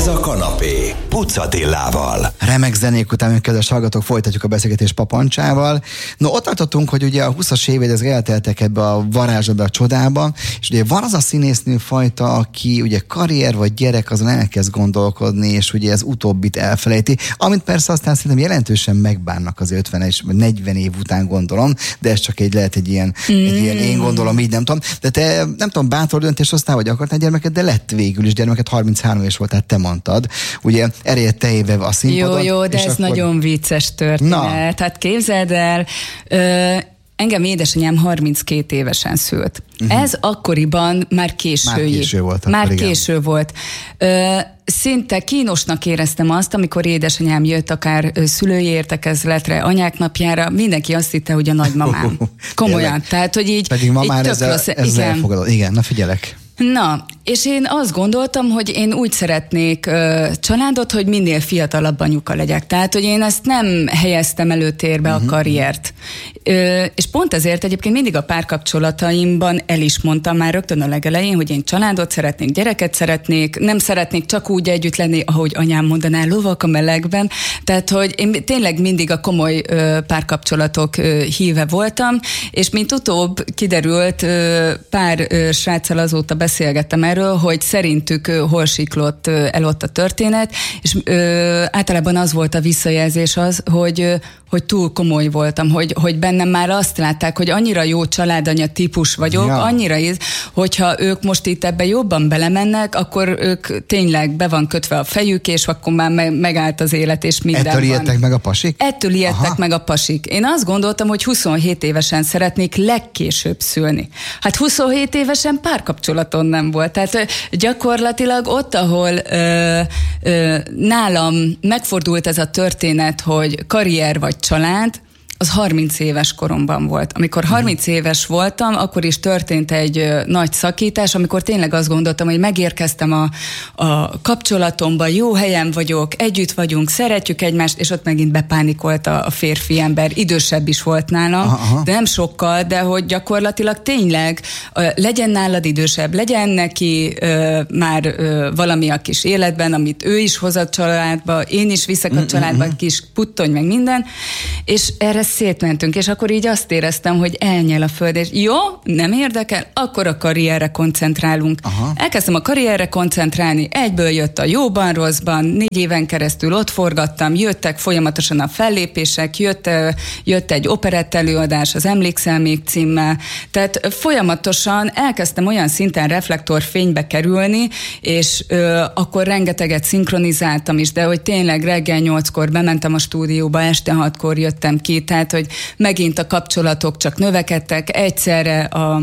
Ez a kanapé Puc Attilával. Remek zenék után, kedves hallgatók, folytatjuk a beszélgetést Papancsával. No, ott tartottunk, hogy ugye a 20-as éveid elteltek ebbe a varázsodba, a csodába, és ugye van az a színésznő fajta, aki ugye karrier vagy gyerek, azon elkezd gondolkodni, és ugye ez utóbbit elfelejti, amit persze aztán szerintem jelentősen megbánnak az 50 és 40 év után, gondolom, de ez csak lehet egy ilyen én gondolom, így nem tudom. De te nem tudom, bátor döntés hoztál, vagy akartál gyermeket, de lett végül is gyermeket, 33 éves volt, tehát te mondtad. Ugye erélyed te éve a színpadon. Jó, de ez akkor... nagyon vicces történet. Tehát képzeld el, engem édesanyám 32 évesen szült. Ez akkoriban már késő volt. Már késő volt. Szinte kínosnak éreztem azt, amikor édesanyám jött akár szülői értekezletre, anyák napjára, mindenki azt hitte, hogy a nagymamám. Komolyan. Tehát, hogy így... Pedig ma már ezzel elfogadod. Igen, na figyelek. Na, és én azt gondoltam, hogy én úgy szeretnék családot, hogy minél fiatalabb anyuka legyek. Tehát, hogy én ezt nem helyeztem előtérbe a karriert. És pont ezért egyébként mindig a párkapcsolataimban el is mondtam már rögtön a legelején, hogy én családot szeretnék, gyereket szeretnék, nem szeretnék csak úgy együtt lenni, ahogy anyám mondaná, lovak a melegben. Tehát, hogy én tényleg mindig a komoly párkapcsolatok híve voltam, és mint utóbb kiderült, pár sráccal azóta beszélgettem erről, hogy szerintük hol siklott el ott a történet, és általában az volt a visszajelzés az, hogy túl komoly voltam, hogy bennem már azt látták, hogy annyira jó családanya típus vagyok, annyira hogyha ők most itt ebbe jobban belemennek, akkor ők tényleg be van kötve a fejük, és akkor már megállt az élet, és minden van. Ettől ijedtek meg a pasik? Ettől ijedtek meg a pasik. Én azt gondoltam, hogy 27 évesen szeretnék legkésőbb szülni. Hát 27 évesen párkapcsolaton nem volt. Tehát gyakorlatilag ott, ahol nálam megfordult ez a történet, hogy karrier vagy család, az 30 éves koromban volt. Amikor 30 éves voltam, akkor is történt egy nagy szakítás, amikor tényleg azt gondoltam, hogy megérkeztem a kapcsolatomba, jó helyen vagyok, együtt vagyunk, szeretjük egymást, és ott megint bepánikolt a férfi ember. Idősebb is volt nálam, de nem sokkal, de hogy gyakorlatilag tényleg legyen nálad idősebb, legyen neki már valami a kis életben, amit ő is hoz a családba, én is viszek a családba, kis puttony, meg minden, és erre szétmentünk, és akkor így azt éreztem, hogy elnyel a föld, és jó, nem érdekel, akkor a karrierre koncentrálunk. Elkezdtem a karrierre koncentrálni, egyből jött a jóban, rosszban, 4 éven keresztül ott forgattam, jöttek folyamatosan a fellépések, jött egy operett előadás, az Emlékszel még címmel, tehát folyamatosan elkezdtem olyan szinten reflektorfénybe kerülni, és akkor rengeteget szinkronizáltam is, de hogy tényleg reggel 8-kor bementem a stúdióba, este 6-kor jöttem ki, tehát, hogy megint a kapcsolatok csak növekedtek, egyszerre a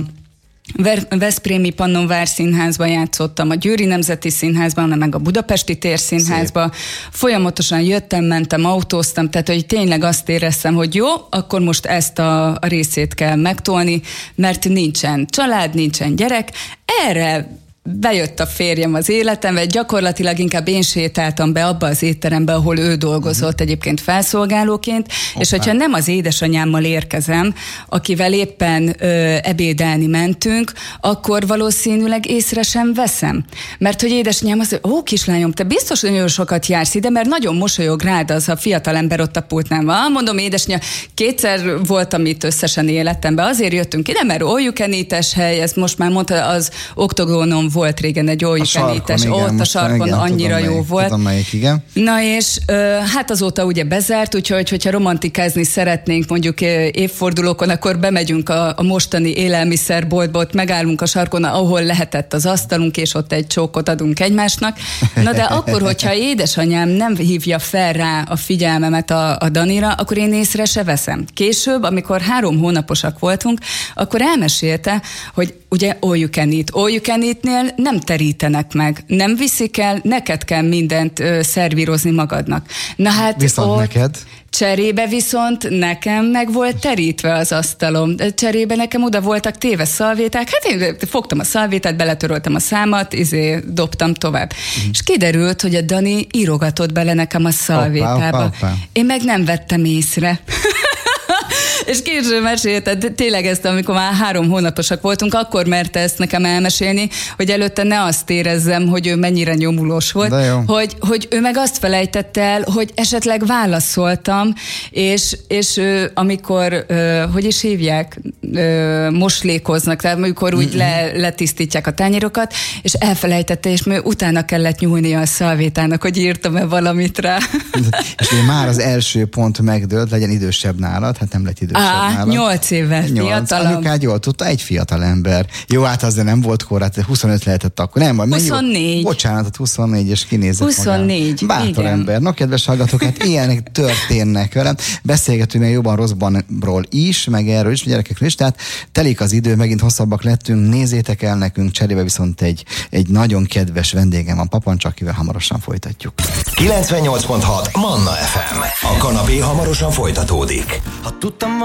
Veszprémi Pannonvár Színházban játszottam, a Győri Nemzeti Színházban, meg a Budapesti Térszínházban. Folyamatosan jöttem, mentem, autóztam, tehát hogy tényleg azt éreztem, hogy jó, akkor most ezt a részét kell megtolni, mert nincsen család, nincsen gyerek. Erre bejött a férjem az életembe, gyakorlatilag inkább én sétáltam be abba az étterembe, ahol ő dolgozott egyébként felszolgálóként, és hogyha nem az édesanyámmal érkezem, akivel éppen ebédelni mentünk, akkor valószínűleg észre sem veszem. Mert hogy édesanyám azt mondja, kislányom, te biztos nagyon sokat jársz ide, mert nagyon mosolyog rád az a fiatal ember ott a pultnál. Mondom, édesanyám, 2-szer voltam itt összesen életemben, azért jöttünk ide, mert all you can eat-es hely, ezt most már mondta, az Oktogonon volt régen egy all you can eat-es, ott a sarkon annyira jó volt. Tudom melyik, igen. Na és hát azóta ugye bezárt, úgyhogy hogyha romantikázni szeretnénk mondjuk évfordulókon, akkor bemegyünk a mostani élelmiszerboltba, ott megállunk a sarkon, ahol lehetett az asztalunk, és ott egy csókot adunk egymásnak. Na de akkor, hogyha édesanyám nem hívja fel rá a figyelmemet a Danira, akkor én észre se veszem. Később, amikor 3 hónaposak voltunk, akkor elmesélte, hogy ugye all you can eat. All you can eat-nél nem terítenek meg, nem viszik el, neked kell mindent szervírozni magadnak. Na hát viszont neked? Cserébe viszont nekem meg volt terítve az asztalom. Cserébe nekem oda voltak téve szalvéták. Hát én fogtam a szalvétát, beletöröltem a számat, dobtam tovább. És kiderült, hogy a Dani írogatott bele nekem a szalvétába. Én meg nem vettem észre. És később mesélte, tényleg ezt, amikor már 3 hónaposak voltunk, akkor merte ezt nekem elmesélni, hogy előtte ne azt érezzem, hogy ő mennyire nyomulós volt, hogy ő meg azt felejtette el, hogy esetleg válaszoltam, és amikor, hogy is hívják, moslékoznak, tehát amikor úgy letisztítják a tányérokat, és elfelejtette, és utána kellett nyúlnia a Szalvétának, hogy írtam-e valamit rá. És már az első pont megdőlt, legyen idősebb nálad, hát nem lett idősebb nálad. 8 évvel fiatalabb. Anyukád jól tudta, egy fiatal ember. Jó, hát az de nem volt korát, 25 lehetett akkor. Nem, 24. Bocsánat, 24, és kinézett 24, magán. Bátor igen. ember. No, kedves hallgatók, hát ilyenek történnek velem. Beszélgetünk még jobban rosszbanról is, meg erről is, gyerekekről is, tehát telik az idő, megint hosszabbak lettünk, nézzétek el nekünk, cserébe viszont egy nagyon kedves vendégem van, Papancsa, akivel hamarosan folytatjuk. 98.6 Manna FM. A kanapé hamarosan folytatódik. Ha tudtam